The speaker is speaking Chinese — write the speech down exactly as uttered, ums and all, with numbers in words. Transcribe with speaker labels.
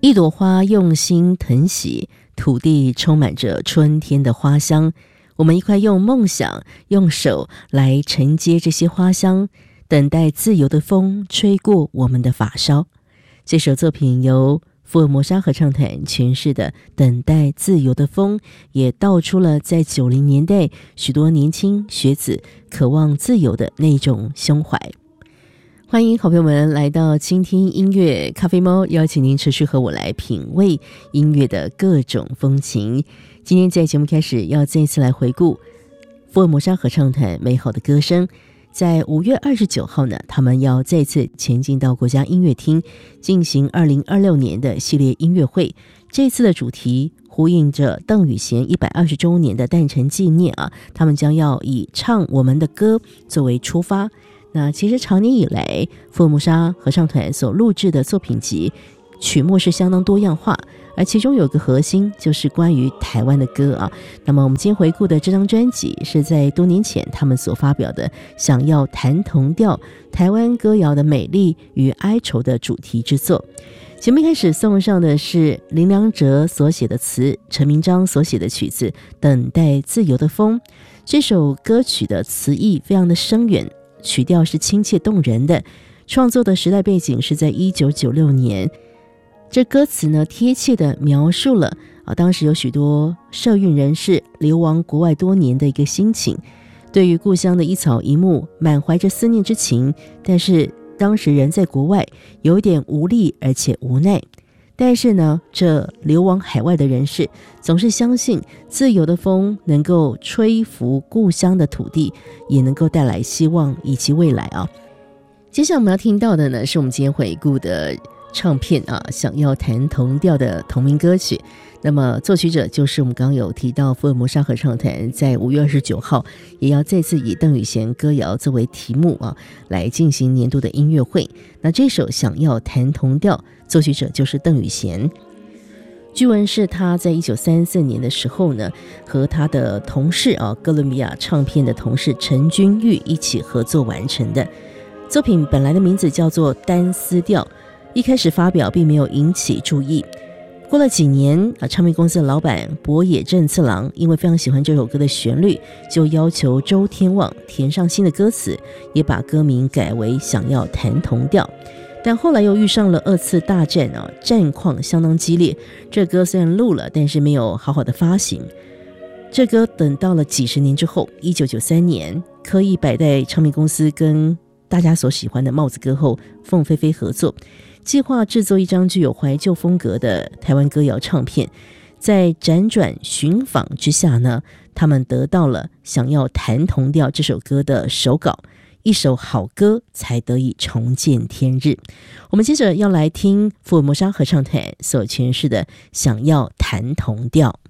Speaker 1: 一朵花用心疼惜，土地充满着春天的花香。我们一块用梦想，用手来承接这些花香，等待自由的风吹过我们的发梢。这首作品由福尔摩沙合唱团诠释的《等待自由的风》，也道出了在九零年代许多年轻学子渴望自由的那种胸怀。欢迎好朋友们来到倾听音乐咖啡猫，邀请您持续和我来品味音乐的各种风情。今天在节目开始要再一次来回顾福尔摩沙合唱团美好的歌声。在五月二十九号呢，他们要再次前进到国家音乐厅进行二零二六年的系列音乐会。这次的主题呼应着邓雨贤一百二十周年的诞辰纪念啊，他们将要以唱我们的歌作为出发。那其实长年以来，福尔摩沙合唱团所录制的作品集曲目是相当多样化，而其中有个核心就是关于台湾的歌啊。那么我们今天回顾的这张专辑是在多年前他们所发表的想要谈同调台湾歌谣的美丽与哀愁的主题之作。节目一开始送上的是林良哲所写的词，陈明章所写的曲子《等待自由的风》。这首歌曲的词意非常的深远，曲调是亲切动人的，创作的时代背景是在一九九六年。这歌词呢，贴切地描述了啊，当时有许多社运人士流亡国外多年的一个心情，对于故乡的一草一木满怀着思念之情，但是当时人在国外有一点无力而且无奈。但是呢，这流亡海外的人士总是相信自由的风能够吹拂故乡的土地，也能够带来希望以及未来啊。接下来我们要听到的呢，是我们今天回顾的唱片啊，想要谈同调的同名歌曲。那么作曲者就是我们刚刚有提到福尔摩沙合唱团在五月二十九号也要再次以邓雨贤歌谣作为题目啊，来进行年度的音乐会。那这首想要谈同调，作曲者就是邓雨贤。据闻是他在一九三四年的时候呢，和他的同事啊，哥伦比亚唱片的同事陈君玉一起合作完成的。作品本来的名字叫做单丝调，一开始发表并没有引起注意。过了几年啊，唱片公司的老板博野正次郎因为非常喜欢这首歌的旋律，就要求周天旺填上新的歌词，也把歌名改为想要谈同调。但后来又遇上了二次大战啊，战况相当激烈，这歌虽然录了，但是没有好好的发行。这歌等到了几十年之后，一九九三年刻意摆在唱片公司跟大家所喜欢的帽子歌后凤飞飞合作，计划制作一张具有怀旧风格的台湾歌谣唱片。在辗转寻访之下呢，他们得到了想要谈同调这首歌的手稿，一首好歌才得以重见天日。我们接着要来听福尔摩沙合唱团所诠释的想要谈同调。